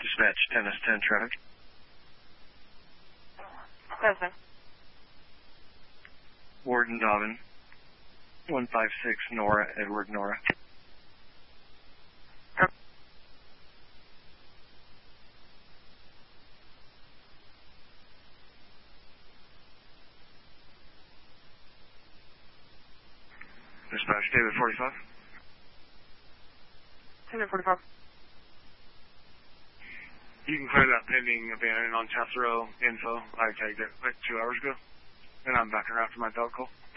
Dispatch 10S10 traffic. Listen. Warden Dobbin. 156 Nora, Edward Nora. Dispatch David 45. David 45. You can clear that pending abandonment on Chester Row info. I tagged it like 2 hours ago. And I'm backing her after my dog call.